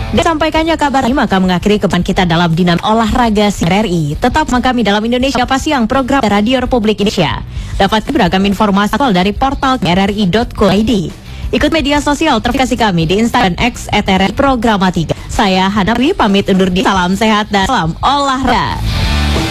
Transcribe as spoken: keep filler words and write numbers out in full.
Disampaikannya kabar ini maka mengakhiri kepan kita dalam dinamika olahraga R R I. Tetap sama kami dalam Indonesia Pasti Siang, program Radio Republik Indonesia. Dapat beragam informasi dari portal r r i dot co dot i d. Ikut media sosial terverifikasi kami di Instagram X at R R I Programa tiga. Saya Hanapi pamit undur diri. Salam sehat dan salam olahraga.